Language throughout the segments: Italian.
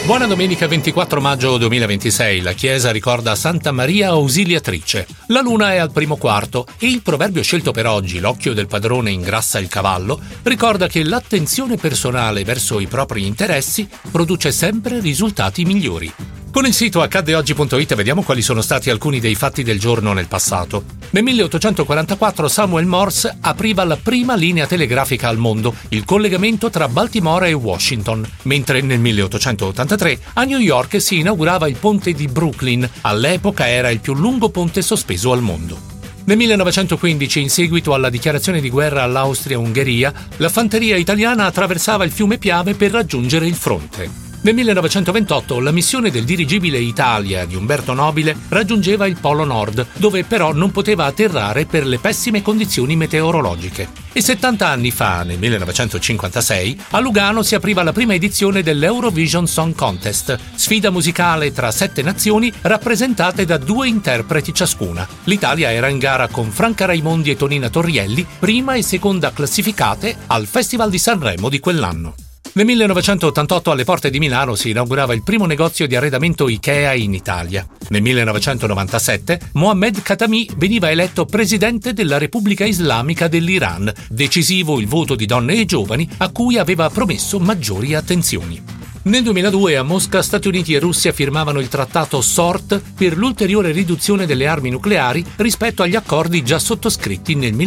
Buona domenica 24 maggio 2026, la Chiesa ricorda Santa Maria Ausiliatrice. La luna è al primo quarto e il proverbio scelto per oggi, l'occhio del padrone ingrassa il cavallo, ricorda che l'attenzione personale verso i propri interessi produce sempre risultati migliori. Con il sito accaddeoggi.it vediamo quali sono stati alcuni dei fatti del giorno nel passato. Nel 1844 Samuel Morse apriva la prima linea telegrafica al mondo, il collegamento tra Baltimora e Washington, mentre nel 1883 a New York si inaugurava il ponte di Brooklyn, all'epoca era il più lungo ponte sospeso al mondo. Nel 1915, in seguito alla dichiarazione di guerra all'Austria-Ungheria, la fanteria italiana attraversava il fiume Piave per raggiungere il fronte. Nel 1928 la missione del dirigibile Italia di Umberto Nobile raggiungeva il Polo Nord, dove però non poteva atterrare per le pessime condizioni meteorologiche. E 70 anni fa, nel 1956, a Lugano si apriva la prima edizione dell'Eurovision Song Contest, sfida musicale tra 7 nazioni rappresentate da 2 interpreti ciascuna. L'Italia era in gara con Franca Raimondi e Tonina Torrielli, prima e seconda classificate al Festival di Sanremo di quell'anno. Nel 1988 alle porte di Milano si inaugurava il primo negozio di arredamento Ikea in Italia. Nel 1997 Mohammed Khatami veniva eletto presidente della Repubblica Islamica dell'Iran, decisivo il voto di donne e giovani a cui aveva promesso maggiori attenzioni. Nel 2002 a Mosca Stati Uniti e Russia firmavano il trattato SORT per l'ulteriore riduzione delle armi nucleari rispetto agli accordi già sottoscritti nel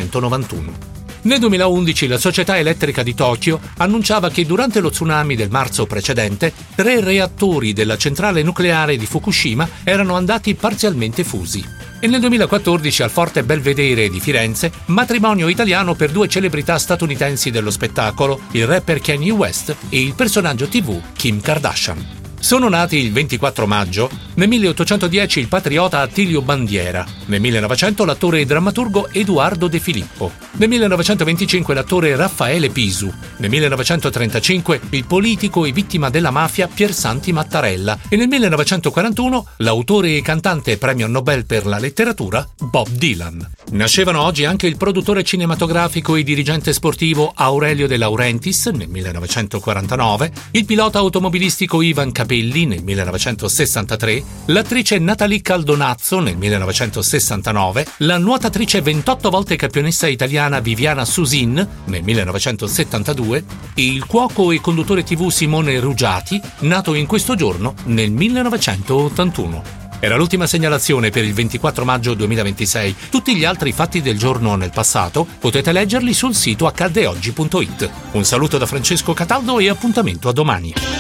1991. Nel 2011 la società elettrica di Tokyo annunciava che durante lo tsunami del marzo precedente 3 reattori della centrale nucleare di Fukushima erano andati parzialmente fusi. E nel 2014 al Forte Belvedere di Firenze, matrimonio italiano per 2 celebrità statunitensi dello spettacolo, il rapper Kanye West e il personaggio TV Kim Kardashian. Sono nati il 24 maggio, nel 1810 il patriota Attilio Bandiera, nel 1900 l'attore e drammaturgo Edoardo De Filippo, nel 1925 l'attore Raffaele Pisu, nel 1935 il politico e vittima della mafia Piersanti Mattarella e nel 1941 l'autore e cantante premio Nobel per la letteratura Bob Dylan. Nascevano oggi anche il produttore cinematografico e dirigente sportivo Aurelio De Laurentiis nel 1949, il pilota automobilistico Ivan Capelli nel 1963, l'attrice Natalie Caldonazzo nel 1969, la nuotatrice 28 volte campionessa italiana Viviana Susin nel 1972 e il cuoco e conduttore TV Simone Ruggiati, nato in questo giorno nel 1981. Era l'ultima segnalazione per il 24 maggio 2026. Tutti gli altri fatti del giorno nel passato potete leggerli sul sito accaddeoggi.it. Un saluto da Francesco Cataldo e appuntamento a domani.